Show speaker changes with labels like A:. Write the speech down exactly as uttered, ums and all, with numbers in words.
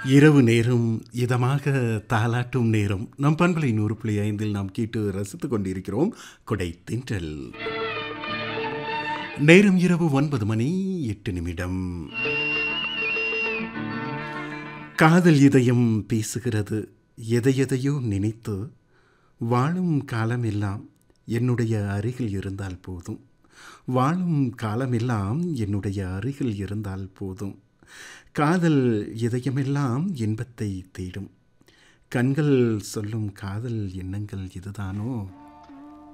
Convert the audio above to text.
A: இரவு நேரம் இதமாக தாலாட்டும் நேரம் நம் பண்பலை நூறு புள்ளி ஐந்தில் நாம் கேட்டு ரசித்துக் கொண்டிருக்கிறோம். கொடை தின்றல் நேரம் இரவு ஒன்பது மணி எட்டு நிமிடம். காதல் இதயம் பேசுகிறது, எதையெதையோ நினைத்து வாழும் காலமெல்லாம் என்னுடைய அருகில் இருந்தால் போதும். வாழும் காலமெல்லாம் என்னுடைய அருகில் இருந்தால் போதும். காதல் இதயமெல்லாம் இன்பத்தை தேடும். கண்கள் சொல்லும் காதல் எண்ணங்கள் இதுதானோ?